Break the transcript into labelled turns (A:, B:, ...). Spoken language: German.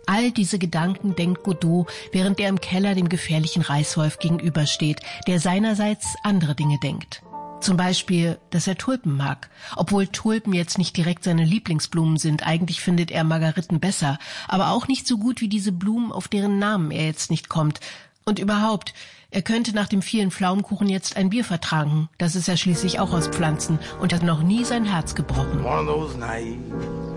A: All diese Gedanken denkt Godot, während er im Keller dem gefährlichen Reißwolf gegenübersteht, der seinerseits andere Dinge denkt. Zum Beispiel, dass er Tulpen mag. Obwohl Tulpen jetzt nicht direkt seine Lieblingsblumen sind, eigentlich findet er Margeriten besser, aber auch nicht so gut wie diese Blumen, auf deren Namen er jetzt nicht kommt. Und überhaupt, er könnte nach dem vielen Pflaumenkuchen jetzt ein Bier vertragen. Das ist ja schließlich auch aus Pflanzen und hat noch nie sein Herz gebrochen.
B: One of those naive